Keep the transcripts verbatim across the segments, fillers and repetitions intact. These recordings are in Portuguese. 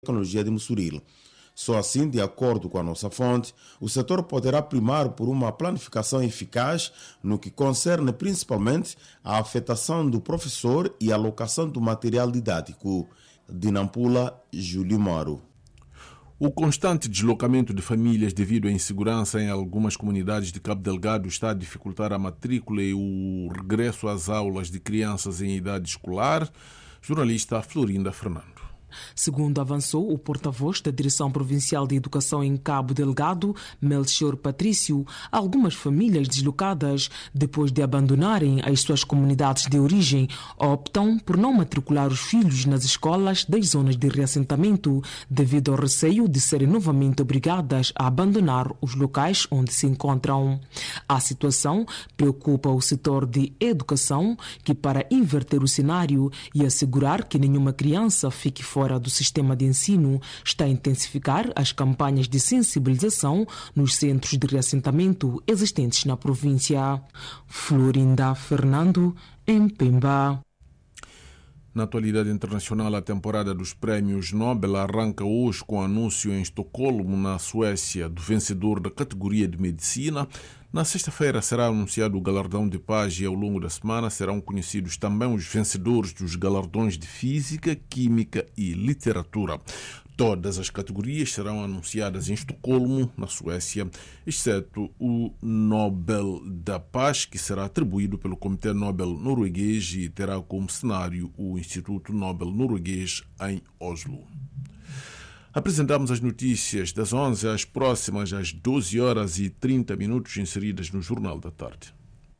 tecnologia de Mussuril. Só assim, de acordo com a nossa fonte, o setor poderá primar por uma planificação eficaz no que concerne principalmente à afetação do professor e a alocação do material didático. De Nampula, Júlio Moro. O constante deslocamento de famílias devido à insegurança em algumas comunidades de Cabo Delgado está a dificultar a matrícula e o regresso às aulas de crianças em idade escolar. Jornalista Florinda Fernando. Segundo avançou o porta-voz da Direção Provincial de Educação em Cabo Delgado, Melchior Patrício, algumas famílias deslocadas, depois de abandonarem as suas comunidades de origem, optam por não matricular os filhos nas escolas das zonas de reassentamento, devido ao receio de serem novamente obrigadas a abandonar os locais onde se encontram. A situação preocupa o setor de educação, que, para inverter o cenário e assegurar que nenhuma criança fique fora fora do sistema de ensino, está a intensificar as campanhas de sensibilização nos centros de reassentamento existentes na província. Florinda Fernando, em Pemba. Na atualidade internacional, a temporada dos prémios Nobel arranca hoje com o anúncio em Estocolmo, na Suécia, do vencedor da categoria de Medicina. Na sexta-feira será anunciado o galardão de paz e ao longo da semana serão conhecidos também os vencedores dos galardões de Física, Química e Literatura. Todas as categorias serão anunciadas em Estocolmo, na Suécia, exceto o Nobel da Paz, que será atribuído pelo Comitê Nobel norueguês e terá como cenário o Instituto Nobel norueguês em Oslo. Apresentamos as notícias das onze às próximas às doze horas e trinta minutos, inseridas no Jornal da Tarde.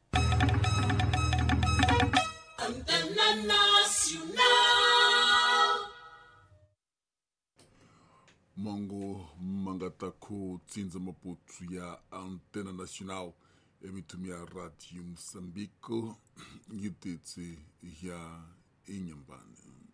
Mango Mangatako Tsinza Maputo ya Antena Nacional emitumia Radio Moçambique Ngitetse ya Inhambane.